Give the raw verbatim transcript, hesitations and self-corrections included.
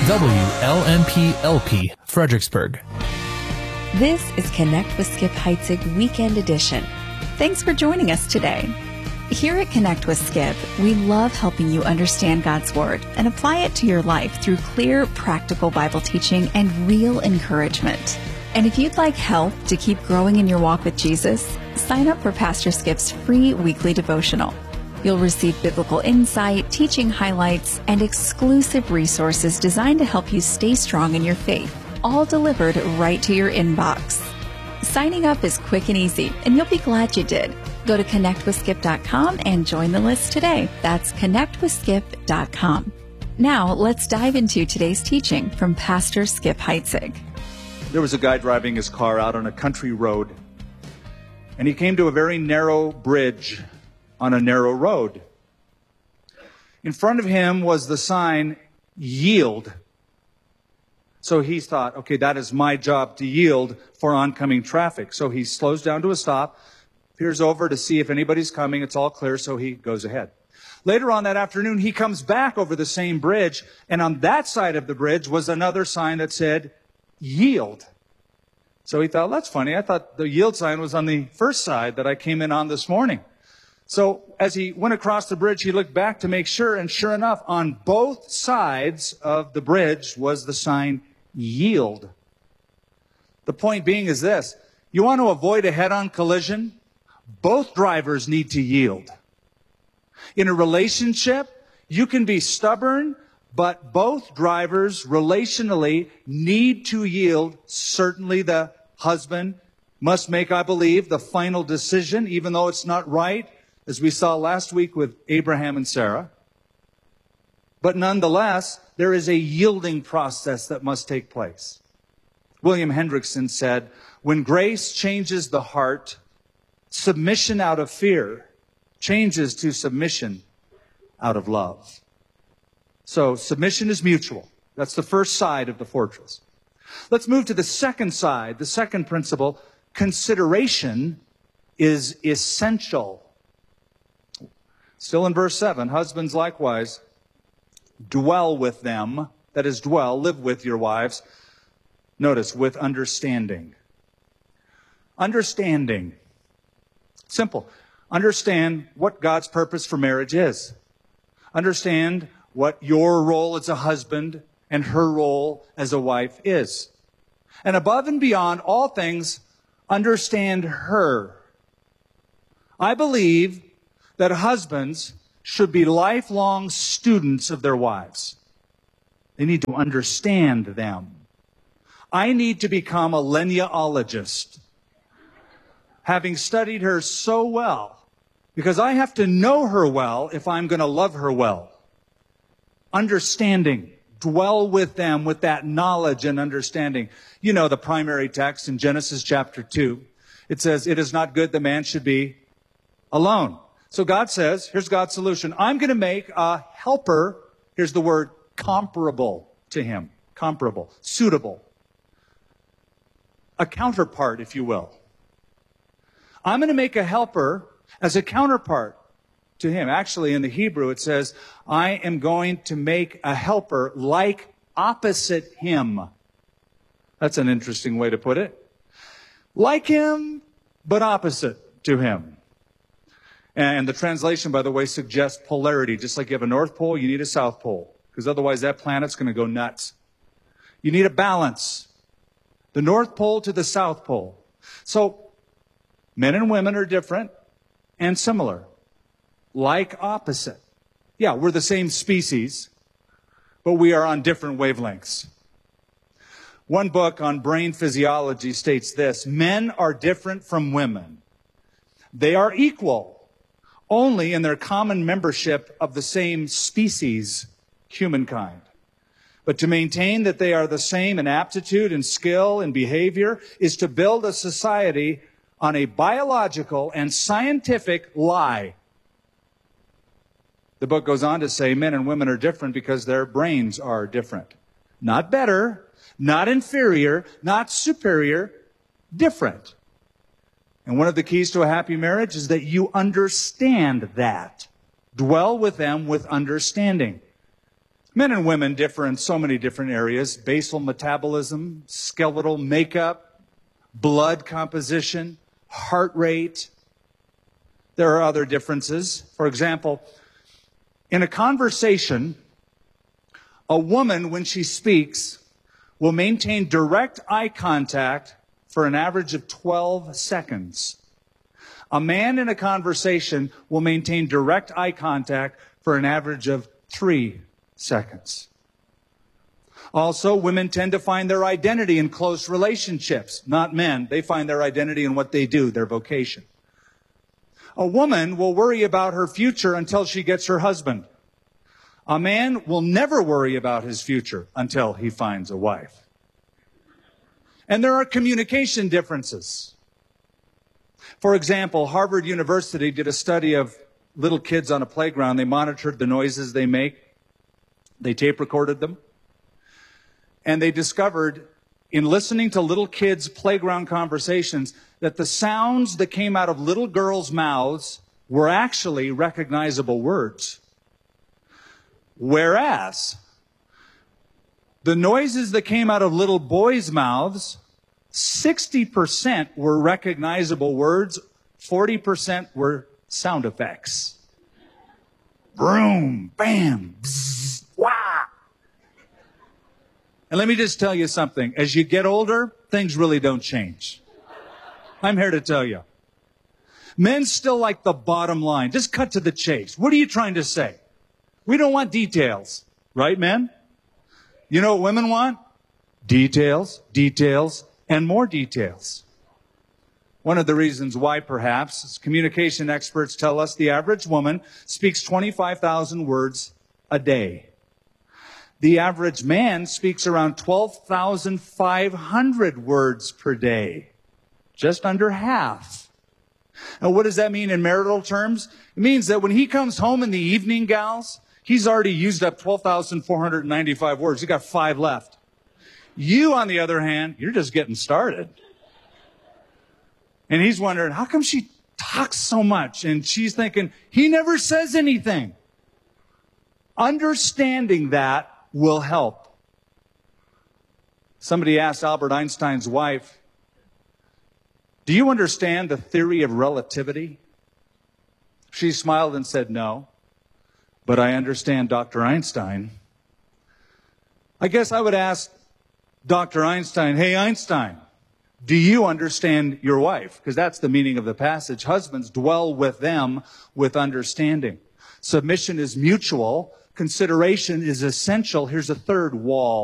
W L M P L P, Fredericksburg. This is Connect with Skip Heitzig Weekend Edition. Thanks for joining us today. Here at Connect with Skip, we love helping you understand God's Word and apply it to your life through clear, practical Bible teaching and real encouragement. And if you'd like help to keep growing in your walk with Jesus, sign up for Pastor Skip's free weekly devotional. You'll receive biblical insight, teaching highlights, and exclusive resources designed to help you stay strong in your faith, all delivered right to your inbox. Signing up is quick and easy, and you'll be glad you did. Go to connect with skip dot com and join the list today. That's connect with skip dot com. Now, let's dive into today's teaching from Pastor Skip Heitzig. There was a guy driving his car out on a country road, and he came to a very narrow bridge on a narrow road. In front of him was the sign, yield. So he thought, okay, that is my job to yield for oncoming traffic. So he slows down to a stop, peers over to see if anybody's coming. It's all clear, so he goes ahead. Later on that afternoon, he comes back over the same bridge, and on that side of the bridge was another sign that said, yield. So he thought, that's funny. I thought the yield sign was on the first side that I came in on this morning. So as he went across the bridge, he looked back to make sure, and sure enough, on both sides of the bridge was the sign, yield. The point being is this: you want to avoid a head-on collision? Both drivers need to yield. In a relationship, you can be stubborn, but both drivers relationally need to yield. Certainly the husband must make, I believe, the final decision, even though it's not right, as we saw last week with Abraham and Sarah. But nonetheless, there is a yielding process that must take place. William Hendrickson said, when grace changes the heart, submission out of fear changes to submission out of love. So submission is mutual. That's the first side of the fortress. Let's move to the second side, the second principle. Consideration is essential. Still in verse seven, husbands likewise, dwell with them, that is, dwell, live with your wives. Notice, with understanding. Understanding. Simple. Understand what God's purpose for marriage is. Understand what your role as a husband and her role as a wife is. And above and beyond all things, understand her. I believe that husbands should be lifelong students of their wives. They need to understand them. I need to become a lineologist, having studied her so well, because I have to know her well if I'm going to love her well. Understanding. Dwell with them with that knowledge and understanding. You know the primary text in Genesis chapter two. It says, it is not good the man should be alone. So God says, here's God's solution. I'm going to make a helper, here's the word, comparable to him. Comparable. Suitable. A counterpart, if you will. I'm going to make a helper as a counterpart to him. Actually, in the Hebrew, it says, I am going to make a helper like opposite him. That's an interesting way to put it. Like him, but opposite to him. And the translation, by the way, suggests polarity. Just like you have a North Pole, you need a South Pole, because otherwise that planet's going to go nuts. You need a balance. The North Pole to the South Pole. So men and women are different and similar. Like opposite. Yeah, we're the same species, but we are on different wavelengths. One book on brain physiology states this: men are different from women. They are equal only in their common membership of the same species, humankind. But to maintain that they are the same in aptitude and skill and behavior is to build a society on a biological and scientific lie. The book goes on to say men and women are different because their brains are different. Not better, not inferior, not superior, different. And one of the keys to a happy marriage is that you understand that. Dwell with them with understanding. Men and women differ in so many different areas: basal metabolism, skeletal makeup, blood composition, heart rate. There are other differences. For example, in a conversation, a woman, when she speaks, will maintain direct eye contact for an average of twelve seconds. A man in a conversation will maintain direct eye contact for an average of three seconds. Also, women tend to find their identity in close relationships, not men. They find their identity in what they do, their vocation. A woman will worry about her future until she gets her husband. A man will never worry about his future until he finds a wife. And there are communication differences. For example, Harvard University did a study of little kids on a playground. They monitored the noises they make. They tape recorded them. And they discovered, in listening to little kids' playground conversations, that the sounds that came out of little girls' mouths were actually recognizable words. Whereas the noises that came out of little boys' mouths, sixty percent were recognizable words, forty percent were sound effects. Boom, bam, bzz, wah. And let me just tell you something. As you get older, things really don't change. I'm here to tell you. Men still like the bottom line. Just cut to the chase. What are you trying to say? We don't want details. Right, men? You know what women want? Details, details, and more details. One of the reasons why, perhaps, is communication experts tell us the average woman speaks twenty-five thousand words a day. The average man speaks around twelve thousand five hundred words per day. Just under half. Now, what does that mean in marital terms? It means that when he comes home in the evening, gals, he's already used up twelve thousand four hundred ninety-five words. He's got five left. You, on the other hand, you're just getting started. And he's wondering, how come she talks so much? And she's thinking, he never says anything. Understanding that will help. Somebody asked Albert Einstein's wife, do you understand the theory of relativity? She smiled and said, no, but I understand Doctor Einstein. I guess I would ask Doctor Einstein, hey, Einstein, do you understand your wife? Because that's the meaning of the passage. Husbands, dwell with them with understanding. Submission is mutual. Consideration is essential. Here's a third wall.